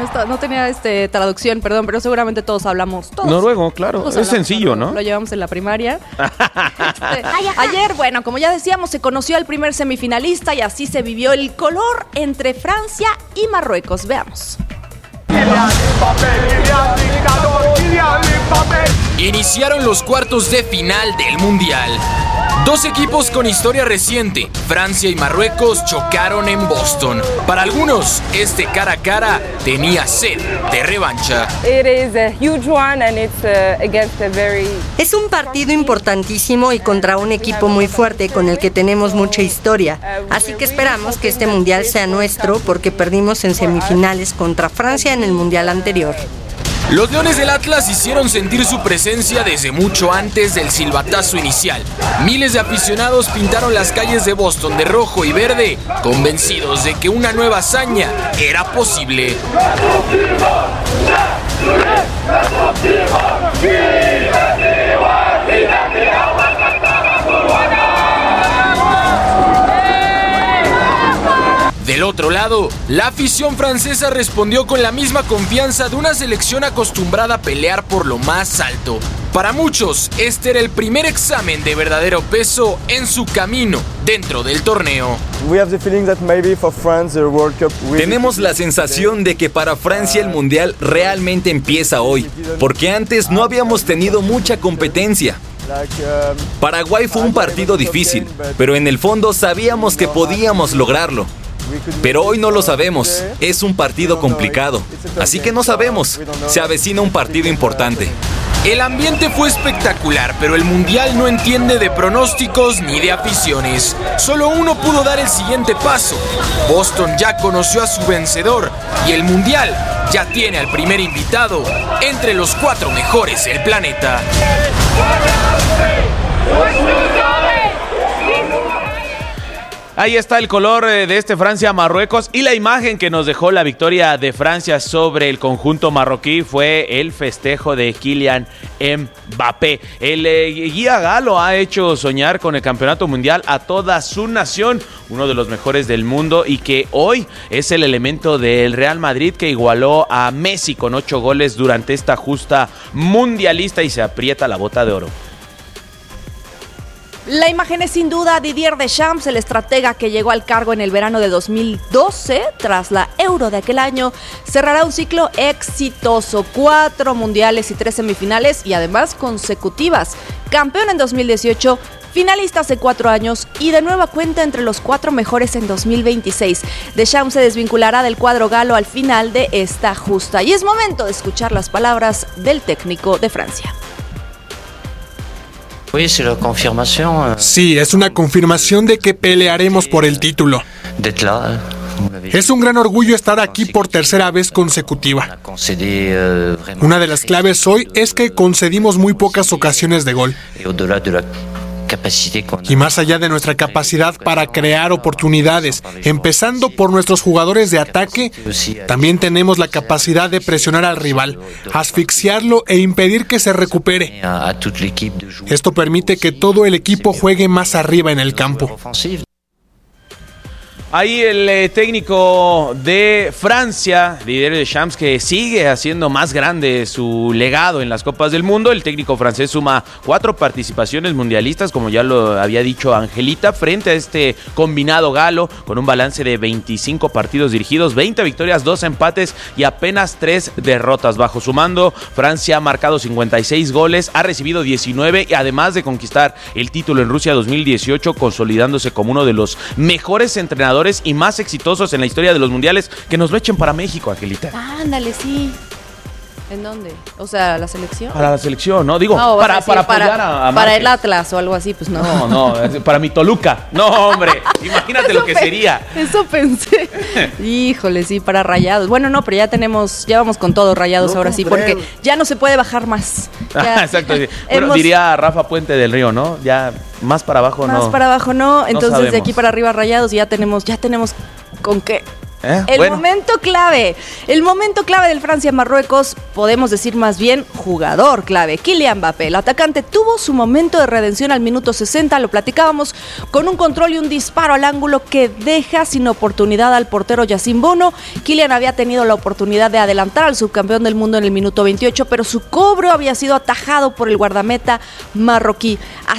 No tenía traducción, perdón, pero seguramente todos hablamos. Noruego, claro. Todos es sencillo, ¿no? Lo llevamos en la primaria. Ayer, bueno, como ya decíamos, se conoció al primer semifinalista y así se vivió el color entre Francia y Marruecos. Veamos. Iniciaron los cuartos de final del Mundial. Dos equipos con historia reciente, Francia y Marruecos, chocaron en Boston. Para algunos, este cara a cara tenía sed de revancha. Es un partido importantísimo y contra un equipo muy fuerte con el que tenemos mucha historia. Así que esperamos que este Mundial sea nuestro porque perdimos en semifinales contra Francia en el Mundial anterior. Los Leones del Atlas hicieron sentir su presencia desde mucho antes del silbatazo inicial. Miles de aficionados pintaron las calles de Boston de rojo y verde, convencidos de que una nueva hazaña era posible. Del otro lado, la afición francesa respondió con la misma confianza de una selección acostumbrada a pelear por lo más alto. Para muchos, este era el primer examen de verdadero peso en su camino dentro del torneo. Tenemos la sensación de que para Francia el Mundial realmente empieza hoy, porque antes no habíamos tenido mucha competencia. Paraguay fue un partido difícil, pero en el fondo sabíamos que podíamos lograrlo. Pero hoy no lo sabemos, es un partido complicado, así que no sabemos, se avecina un partido importante. El ambiente fue espectacular, pero el Mundial no entiende de pronósticos ni de aficiones. Solo uno pudo dar el siguiente paso. Boston ya conoció a su vencedor y el Mundial ya tiene al primer invitado entre los 4 mejores del planeta. Ahí está el color de Francia-Marruecos y la imagen que nos dejó la victoria de Francia sobre el conjunto marroquí fue el festejo de Kylian Mbappé. El guía galo ha hecho soñar con el campeonato mundial a toda su nación, uno de los mejores del mundo y que hoy es el elemento del Real Madrid que igualó a Messi con 8 goles durante esta justa mundialista y se aprieta la bota de oro. La imagen es sin duda Didier Deschamps, el estratega que llegó al cargo en el verano de 2012. Tras la Euro de aquel año, cerrará un ciclo exitoso, 4 mundiales y 3 semifinales y además consecutivas. Campeón en 2018, finalista hace 4 años y de nueva cuenta entre los 4 mejores en 2026. Deschamps se desvinculará del cuadro galo al final de esta justa. Y es momento de escuchar las palabras del técnico de Francia. Sí, es una confirmación de que pelearemos por el título. Es un gran orgullo estar aquí por tercera vez consecutiva. Una de las claves hoy es que concedimos muy pocas ocasiones de gol. Y más allá de nuestra capacidad para crear oportunidades, empezando por nuestros jugadores de ataque, también tenemos la capacidad de presionar al rival, asfixiarlo e impedir que se recupere. Esto permite que todo el equipo juegue más arriba en el campo. Ahí el técnico de Francia, Didier Deschamps, que sigue haciendo más grande su legado en las Copas del Mundo. El técnico francés suma 4 participaciones mundialistas, como ya lo había dicho Angelita, frente a este combinado galo, con un balance de 25 partidos dirigidos, 20 victorias, 2 empates y apenas 3 derrotas. Bajo su mando, Francia ha marcado 56 goles, ha recibido 19 y además de conquistar el título en Rusia 2018, consolidándose como uno de los mejores entrenadores y más exitosos en la historia de los mundiales. Que nos lo echen para México, Angelita. Ándale, sí. ¿En dónde? O sea, ¿la selección? Para la selección, ¿no? Digo, no, para apoyar a para el Atlas o algo así, pues no. No, para mi Toluca. No, hombre, imagínate lo que sería. Eso pensé. Híjole, sí, para Rayados. Bueno, no, pero ya vamos con todo Rayados ahora sí, porque ya no se puede bajar más. Ya, exacto. Bueno, diría Rafa Puente del Río, ¿no? Ya más para abajo no. Más para abajo no, entonces de aquí para arriba Rayados y ya tenemos con qué. Momento clave. El momento clave del Francia-Marruecos, podemos decir más bien jugador clave. Kylian Mbappé, el atacante, tuvo su momento de redención al minuto 60, lo platicábamos, con un control y un disparo al ángulo que deja sin oportunidad al portero Yacine Bono. Kylian había tenido la oportunidad de adelantar al subcampeón del mundo en el minuto 28, pero su cobro había sido atajado por el guardameta marroquí.